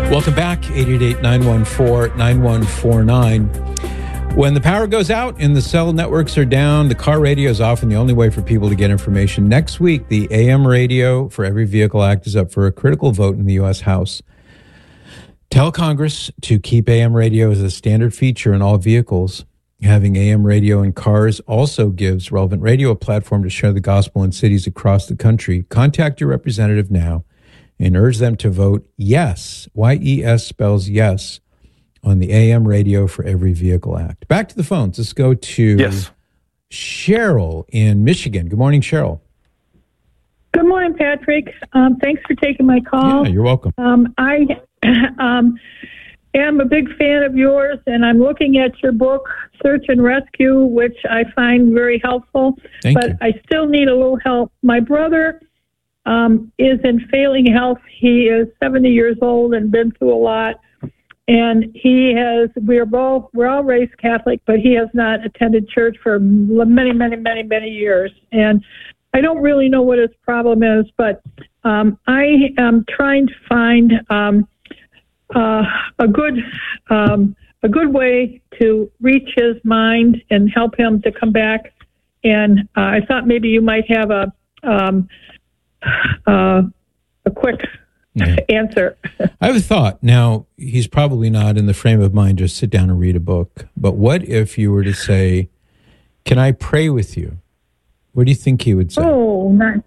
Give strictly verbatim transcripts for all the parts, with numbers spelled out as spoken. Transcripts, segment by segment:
Welcome back, eight eight eight, nine one four, nine one four nine. When the power goes out and the cell networks are down, the car radio is often the only way for people to get information. Next week, the A M Radio for Every Vehicle Act is up for a critical vote in the U S House. Tell Congress to keep A M radio as a standard feature in all vehicles. Having A M radio in cars also gives Relevant Radio a platform to share the gospel in cities across the country. Contact your representative now and urge them to vote yes, Y E S spells yes, on the A M Radio for Every Vehicle Act. Back to the phones. Let's go to yes. Cheryl in Michigan. Good morning, Cheryl. Good morning, Patrick. Um, thanks for taking my call. Yeah, you're welcome. Um, I um, am a big fan of yours, and I'm looking at your book, Search and Rescue, which I find very helpful. Thank but you. I still need a little help. My brother um, is in failing health. He is seventy years old and been through a lot. And he has, we're both, we're all raised Catholic, but he has not attended church for many, many, many, many years. And I don't really know what his problem is, but um, I am trying to find um, uh, a good um, a good way to reach his mind and help him to come back. And uh, I thought maybe you might have a um, uh, a quick Yeah. answer. I have a thought. Now, he's probably not in the frame of mind to sit down and read a book. But what if you were to say, can I pray with you? What do you think he would say? Oh, not,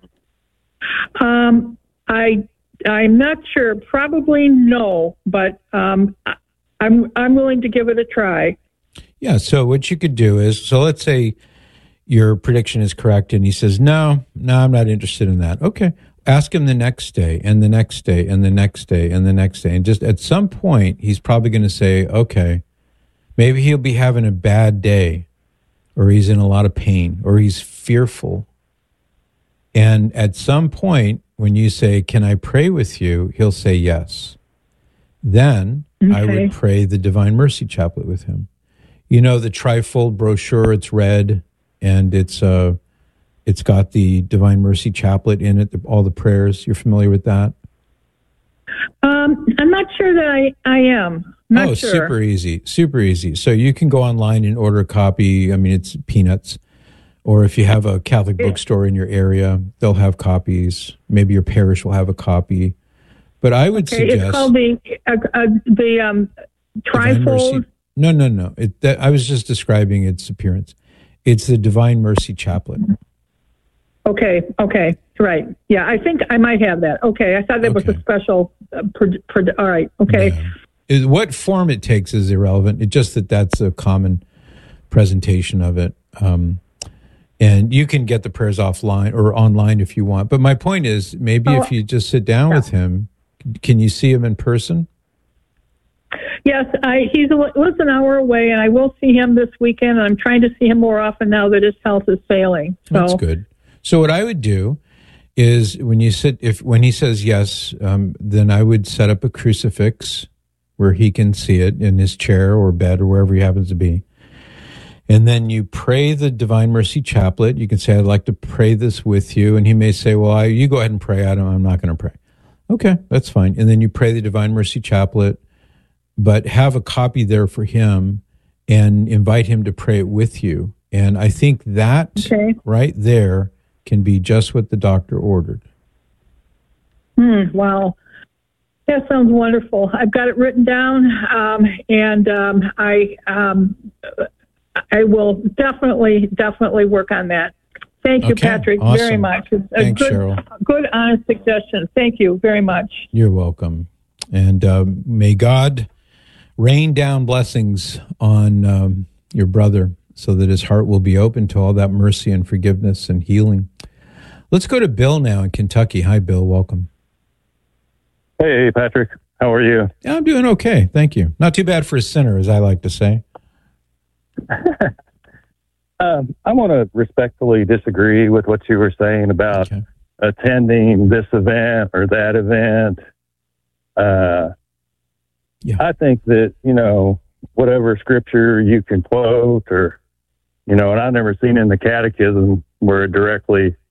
um, I, I'm not sure. Probably no, but um, I- I'm I'm willing to give it a try. Yeah, so what you could do is, so let's say your prediction is correct and he says, no, no, I'm not interested in that. Okay. Ask him the next day and the next day and the next day and the next day. And just at some point, he's probably going to say, okay, maybe he'll be having a bad day, or he's in a lot of pain, or he's fearful. And at some point, when you say, can I pray with you? He'll say yes. Then Okay. I would pray the Divine Mercy Chaplet with him. You know, the trifold brochure, it's red, and it's uh, it's got the Divine Mercy Chaplet in it, the, all the prayers. You're familiar with that? Um, I'm not sure that I, I am. Not oh, sure. super easy, super easy. So you can go online and order a copy. I mean, it's peanuts. Or if you have a Catholic bookstore in your area, they'll have copies. Maybe your parish will have a copy. But I would Okay, suggest... it's called the, uh, uh, the um, Divine Mercy- trifold. No, no, no. It, that, I was just describing its appearance. It's the Divine Mercy Chaplet. Okay, okay, right. Yeah, I think I might have that. Okay, I thought that was Okay. a special. Uh, pro, pro, all right, okay. Yeah. It- what form it takes is irrelevant. It's just that that's a common presentation of it. Um, and you can get the prayers offline or online if you want. But my point is, maybe Oh, if you just sit down yeah. with him, can you see him in person? Yes, I, he's a, lives an hour away, and I will see him this weekend. And I'm trying to see him more often now that his health is failing. So, That's good. So what I would do is when you sit, if when he says yes, um, then I would set up a crucifix where he can see it in his chair or bed or wherever he happens to be. And then you pray the Divine Mercy Chaplet. You can say, I'd like to pray this with you. And he may say, well, I, you go ahead and pray. I don't, I'm not going to pray. Okay, that's fine. And then you pray the Divine Mercy Chaplet, but have a copy there for him and invite him to pray it with you. And I think that Okay. right there can be just what the doctor ordered. hmm, wow, that sounds wonderful. I've got it written down, um, and um, I um, I will definitely definitely work on that. Thank you, Okay, Patrick, awesome. very much. It's a Thanks, good, Cheryl. good, honest suggestion. Thank you very much. You're welcome. And um, may God rain down blessings on um, your brother so that his heart will be open to all that mercy and forgiveness and healing. Let's go to Bill now in Kentucky. Hi, Bill. Welcome. Hey, Patrick. How are you? Yeah, I'm doing okay. Thank you. Not too bad for a sinner, as I like to say. Um, I want to respectfully disagree with what you were saying about Okay. attending this event or that event. Uh, Yeah. I think that, you know, whatever scripture you can quote or, you know, and I've never seen in the catechism where it directly